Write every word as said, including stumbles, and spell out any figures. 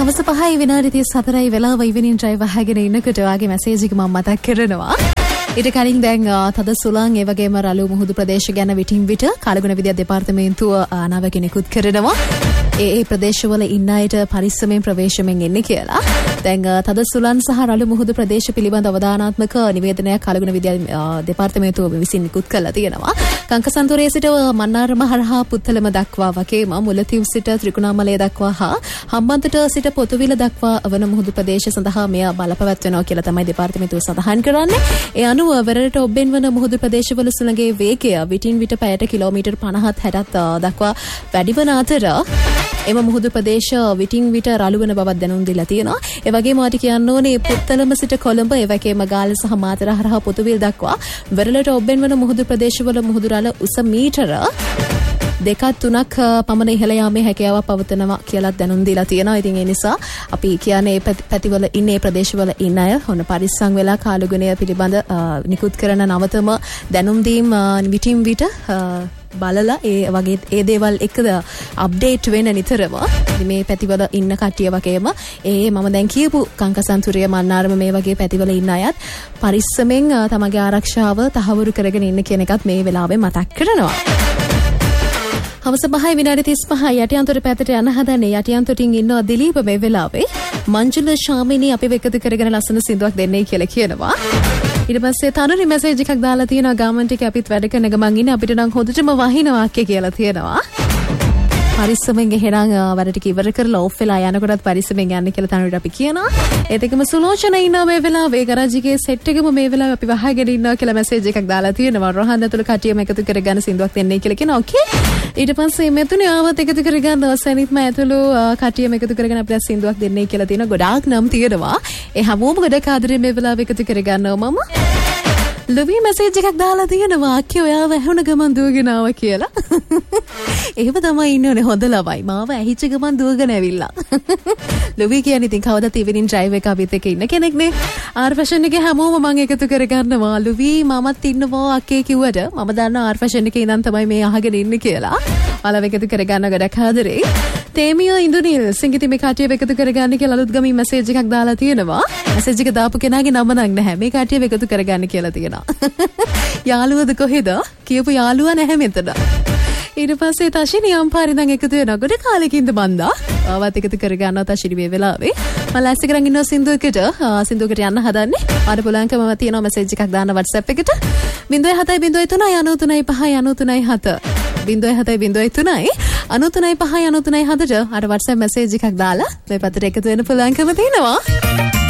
හවස පහයි විනාඩි තිස් හතරයි වෙලාව ඉවෙනින් ඩ්‍රයිව් අහගෙන ඉන්නකොට වාගේ මැසේජ් එක මම මතක් කරනවා. ඊට කලින් දැන් තද සුළං ඒ වගේම රළු මුහුදු ප්‍රදේශ ගැන විටින් විට කාලගුණ විද්‍යා දෙපාර්තමේන්තුව ආනාවක නිකුත් කරනවා. ඒ ඒ ප්‍රදේශවල ඉන්න අයට පරිස්සමෙන් ප්‍රවේශමෙන් එන්න කියලා. දැන් තද සුළං සහ රළු මුහුදු ප්‍රදේශ පිළිබඳ අවදානාත්මක නිවේදනයක් කාලගුණ විද්‍යා දෙපාර්තමේන්තුව විසින් නිකුත් කළා තියෙනවා. කංකසන්තෝරයේ සිට මන්නාරම හරහා පුත්තලම දක්වා වගේම මුලතිව් සිට ත්‍රිකුණාමලය දක්වා හා හම්බන්තොට සිට පොතුවිල දක්වා වන මුහුදු ප්‍රදේශ සඳහා මෙය බලපවත්වනවා කියලා තමයි දෙපාර්තමේන්තුව සඳහන් කරන්නේ. ඒ අනුව වෙරළට ඔබෙන් වන මුහුදු ප්‍රදේශවල සුළඟේ වේගය විටින් විට පැයට කිලෝමීටර් පනහත් හැටත් දක්වා වැඩි වන අතර එම මුහුදු ප්‍රදේශ විටින් විට රළු වෙන බවක් දැනුම් දීලා තියෙනවා. ඒ වගේම මාට කියන්න ඕනේ පුත්තලම සිට කොළඹ ඒ වගේම ගාල්ල සහ මාතර හරහා පොතුවිල් දක්වා වෙරළට ඔබෙන් වන මුහුදු ප්‍රදේශවල මුහුදු රළ උස මීටර දෙකක් තුනක් පමණ ඉහළ යාමේ හැකියාවක් පවතනවා කියලා දැනුම් දීලා තියෙනවා. ඉතින් ඒ නිසා අපි කියන්නේ මේ පැතිවල ඉන්නේ ප්‍රදේශවල ඉන්න අය හොන පරිස්සම් වෙලා කාලගුණය පිළිබඳ නිකුත් කරන නවතම දැනුම් දීම් විටින් විට බලලා ඒ වගේ ඒ දේවල් එක්කද අප්ඩේට් වෙන නිතරම මේ පැතිවල ඉන්න කට්ටිය වගේම ඒ මම දැන් කියපු කංකසන්තුරිය මන්නාරම මේ වගේ පැතිවල ඉන්න අයත් පරිස්සමෙන් තමගේ ආරක්ෂාව තහවුරු කරගෙන ඉන්න කියන එකත් මේ වෙලාවේ මතක් කරනවා. හවස පහයි විනාඩි තිස් පහයි යටියන්තොට පැත්තට යන හදන්නේ යටියන්තොටින් ඉන්නවා දිලීප මේ වෙලාවේ මංජුල ශාමිනී අපි එකතු කරගෙන ලස්සන සින්දුවක් දෙන්නේ කියලා කියනවා. ඊට පස්සේ තනුරි මැසේජ් එකක් දාලා තියෙනවා ගාමන්ට් එකේ අපිත් වැඩ කරන ගමන් ඉන්නේ අපිට නම් හොඳටම වහිනවා අක්කේ කියලා තියෙනවා. පරිස්සමෙන් එහෙනම් වැඩ ටික ඉවර කරලා ඔෆ් වෙලා යනකොටත් පරිස්සමෙන් යන්න කියලා තනුරිට අපි කියනවා. ඒත් එකම සුලෝචන ඉන්නවා මේ වෙලාවේ ගරාජිගේ සෙට් එකම මේ වෙලාවේ අපි වහගෙන ඉන්නවා කියලා මැසේජ් එකක් දාලා තියෙනවා. රොහන් ඇතුළේ කටියම එකතු කරගෙන සින්දුවක් දෙන්නේ කියලා කියනවා. ඕකේ. ඊට පස්සේ මෙතුනේ ආවත් එකතු කරගන්න සනිත්ම ඇතුළු කටියම එකතු කරගෙන අපිට සින්දුවක් දෙන්නේ කියලා තියෙනවා. ගොඩාක් නම් තියෙනවා. ඒ හැමෝම ගොඩක් ආදරෙන් මේ වෙලාවේ එකතු කරගන්නවා මම. ලොවි මැසේජ් එකක් දාලා තියෙනවා අක්කේ ඔයාව ඇහුණ ගමන් දුවගෙන ආවා කියලා. එහෙම තමයි ඉන්නේ හොඳ ළමයි. මාව ඇහිච්ච ගමන් දුවගෙන ඇවිල්ලා. ලොවි කියන්නේ ඉතින් කවදාත් ඉවිනින් ඩ්‍රයිව් එක අපිත් එක්ක ඉන්න කෙනෙක් නේ. ආර් ෆැෂන් එකේ හැමෝම මම එකතු කරගන්නවා. ලොවි මමත් ඉන්නවා අක්කේ කිව්වට මම දන්නවා ආර් ෆැෂන් එකේ ඉඳන් තමයි මේ අහගෙන ඉන්නේ කියලා. ඔයාලා එකතු කරගන්න ගොඩක් ආදරේ. තේමිය ඉන්දුනිල් සිංගිති මේ කටිය එකතු කරගන්න කියලා අලුත් ගමින් මැසේජ් එකක් දාලා තියෙනවා. මැසේජ් එක දාපු කෙනාගේ නම නම් නැහැ. මේ කටිය එකතු කරගන්න කියලා තියෙනවා. යාළුවද කොහෙද? කියපු යාළුවා නැහැ මෙතන. ඊට පස්සේ තශිනි අම්පාරේ ඉඳන් එකතු වෙනවා. ගොඩ කාලෙකින්ද බන්දා. ආවත් එකතු කරගන්නවා තශිනි මේ වෙලාවේ. මම ලෑස්ති කරන් ඉන්නවා සින්දුවකට. සින්දුවකට යන්න හදන්නේ. ආර පුළුවන්කම තියෙනවා මැසේජ් එකක් දාන්න WhatsApp එකට. zero seven zero zero තුනයි අනූ තුනයි පහයි අනූ තුනයි හත. zero seven zero zero තුනයි අනූ තුනයි පහයි අනූ තුනයි හතට අර WhatsApp මැසේජ් එකක් දාලා මේ පැත්තට එකතු වෙන්න පුළුවන්කම තියෙනවා.